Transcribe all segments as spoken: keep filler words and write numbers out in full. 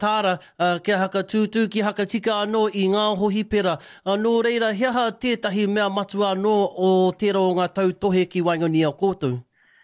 tāra uh, kia haka tūtū ki haka tika anō i ngā hohi pera. Uh, nō reira, heha tētahi mea matu anō o tērā o ngā tautohe ki Wainganui a kōtou?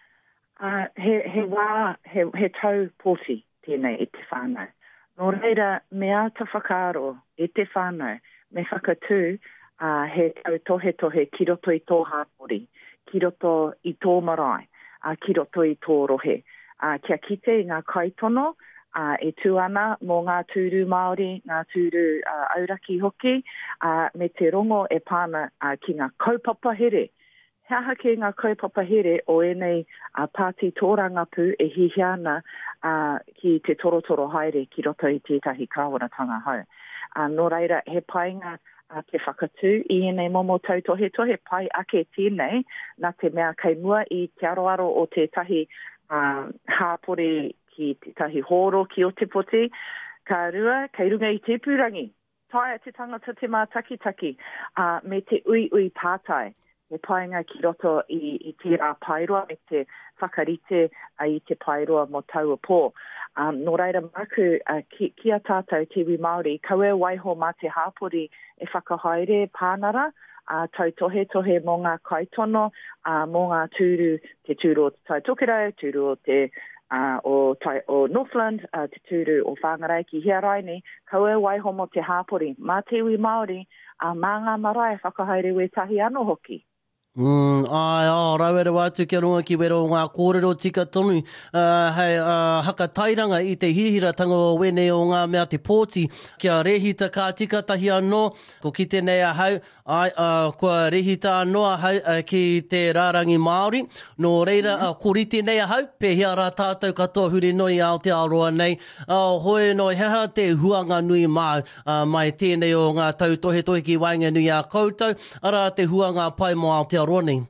Uh, he, he wā, he, he tau pōti tēnei e te whānau. Nō reira, mea ta whakaaro e te whānau, me whakatū uh, he tau tohe tohe ki roto i tō hāpori, ki roto i tō marae, uh, ki roto i tō rohe. Uh, kia kite i ngā kaitono, uh, e tū ana mō ngā tūru Māori, ngā tūru uh, auraki hoki, uh, me te rongo e pāna uh, ki ngā kaupapa here. Hea hake ngā kaupapa here o enei uh, pāti tōrangapu e hihi ana uh, ki te torotoro haere ki roto i tētahi kāwanatanga hau. Uh, nō reira, he painga uh, te whakatū i enei momo tautohe tohe pai ake tēnei, nā te mea kei mua i te aroaro o tētahi Uh, hāpore ki te tahi horo ki o te poti, ka rua, kei runga i te purangi. Taia te tangata te mā taki taki, uh, me te ui ui pātai, me painga ki roto i, i te rā pairoa, me te whakarite uh, i te pairoa mo taua pō. Um, nō reira maku, uh, ki, ki a tātou te iwi Māori, kaua waiho mā te hāpori e whakahaere pānara, Uh, tau tohe tohe mō ngā kaitono, uh, mō ngā tūru, te tūru o Tai Tokerau, tūru o te uh, o, tai, o Northland, uh, te tūru o Whangarai ki Hiaraini, kaua waiho mo te hāpori. Mā te iwi Māori, uh, mā ngā marae whakahaere we tahi anō hoki. Mm, ai, oh, rauere wātu kia runga ki wero ngā kōrero tika tonu. Uh, hei, uh, haka tairanga i te hihiratanga o wene o ngā mea te pōti. Kia rehita kā tika tahi anō, ko ki tēnei ahau, ai, uh, kua rehita anō ahau uh, ki te rārangi Māori. Nō reira, uh, ko rite nei ahau, pēhea rā tātou katoa huri noi Aotearoa aroa nei. Uh, hoi no heha te huanga nui mau, uh, mai tēnei o ngā tautohe tohe ki Wainganui a koutou, ara te huanga pai mo Aotearoa. Uh,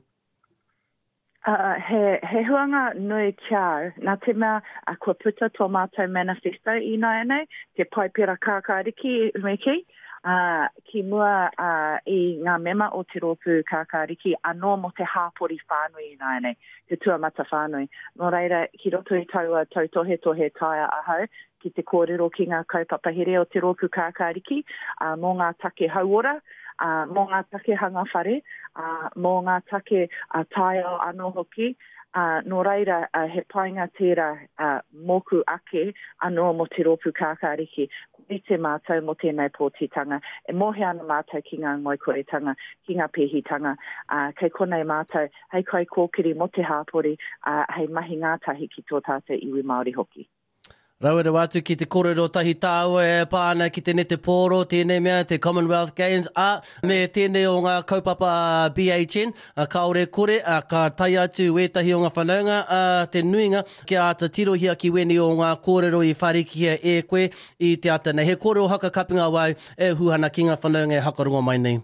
he, he huanga nui kiau, nā te mea a kua puta tō mātou manifesto i nai nei, te paipera kākāriki meki, uh, ki mua uh, i ngā mema o te rōpū kākāriki anō mo te hāpori whānui i nai nei, te tuamata whānui. Nō reira, ki roto i taua tautohe tohe taia ahau, ki te kōrero ki ngā kaupapa here o te rōpū kākāriki, uh, mō ngā take hauora, Uh, mō ngā take hanga whare, uh, mō ngā take uh, taio anō hoki, uh, nō reira uh, he painga tērā uh, moku ake anō mo te rōpū kākāriki, i te mātou mo tēnei pōtitanga, e mohe ana mātou ki ngā ngoikoretanga, ki ngā pēhitanga, uh, kei konei mātou, hei kai kōkiri mo te hāpori, uh, hei mahi ngātahi ki tō tātou iwi Māori hoki. Rauere wātu ki te kōrero tahi tāua e pāna ki te nete pōro, tēnei mea, te Commonwealth Games, a me tēnei o ngā kaupapa B H N, a kaore kore, a ka tai atu wētahi o ngā whanaunga, a te nuinga, kia ata tirohia ki weni o ngā kōrero i wharikia e koe i te atana. He kōrero haka kapinga wau e huhana ki ngā whanaunga e hakarongo mai nei.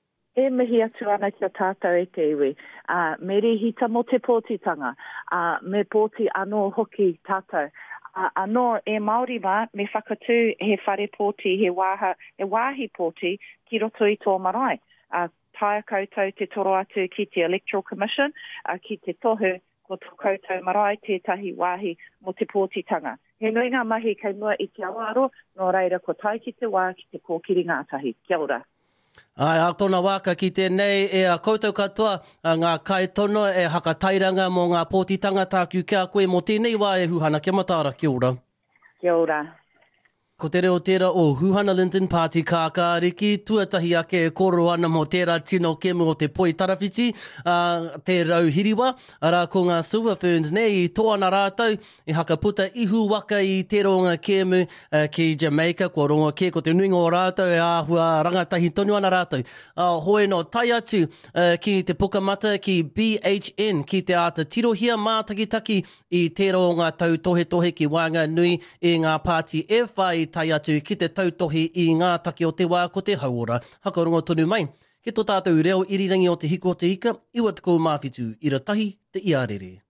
E mihi atu ana kia tātou e te iwi. Uh, me rihita mo te pōtitanga, uh, me pōti anō hoki tātou. Uh, anō e Māori mā, me whakatū he whare pōti, he, wāha, he wāhi pōti ki roto i tō marae. Uh, taia koutou te toro atu ki te Electoral Commission, uh, ki te tohu ko tō koutou marae tētahi wāhi mo te pōtitanga. He nui ngā mahi kei mua i te awaro, nō reira ko tai ki te wā ki te kōkiri ngātahi. Kia ora. Ai, a kona waka ki tēnei e a koutou katoa, a ngā kai tono e haka tairanga mō ngā pōtitanga tāku kia koe mō tēnei wā e huhana. Kia matara, kia ora. Kia ora. Ko te reo tērā o Huhana Linton Party kākāriki, tuatahi ake e koro ana mo tērā tino kemu o te poi tarawhiti, uh, te rauhiriwa, ara ko ngā Silver Ferns nei i tōana rātou, i haka puta ihu waka i te ronga kemu uh, ki Jamaica, ko rongo ke, ko te nuinga o rātou, e āhua rangatahi tonu ana rātou. Uh, hoi no tai atu uh, ki te pukamata ki B H N, ki te ata tirohia mātakitaki i te ronga tau tohe tohe ki Wainganui i ngā pāti e whai tai atu ki te tautohi i ngā take o te wā ko te hauora. Hakarongo tonu mai, ke tō tātou reo irirangi o te hiko o te hika, iwa te kou mawhitu, ira tahi te iarere.